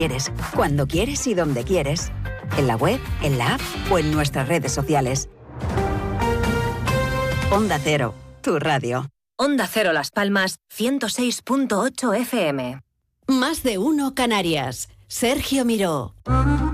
quieres, cuando quieres y donde quieres. En la web, en la app o en nuestras redes sociales. Onda Cero, tu radio. Onda Cero Las Palmas, 106.8 FM. Más de uno Canarias. Sergio Miró.